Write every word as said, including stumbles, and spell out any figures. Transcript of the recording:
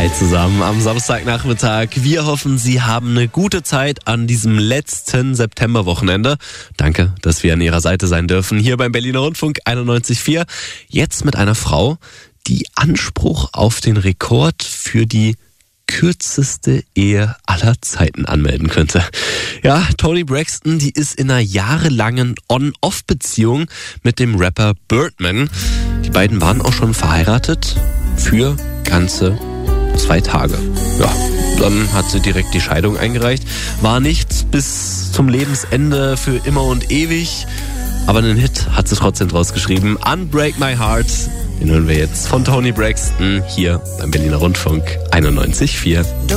Hi zusammen am Samstagnachmittag. Wir hoffen, Sie haben eine gute Zeit an diesem letzten Septemberwochenende. Danke, dass wir an Ihrer Seite sein dürfen. Hier beim Berliner Rundfunk einundneunzig Komma vier. Jetzt mit einer Frau, die Anspruch auf den Rekord für die kürzeste Ehe aller Zeiten anmelden könnte. Ja, Toni Braxton, die ist in einer jahrelangen On-Off-Beziehung mit dem Rapper Birdman. Die beiden waren auch schon verheiratet für ganze zwei Tage. Ja, dann hat sie direkt die Scheidung eingereicht. War nichts bis zum Lebensende für immer und ewig. Aber einen Hit hat sie trotzdem draus geschrieben. Unbreak My Heart. Den hören wir jetzt von Toni Braxton hier beim Berliner Rundfunk einundneunzig Komma vier.